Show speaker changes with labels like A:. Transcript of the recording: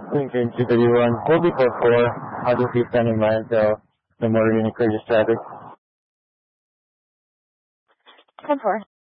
A: Lincoln 231. Hold before 4. I'll just be standing by until the more unit clears traffic.
B: 10-4.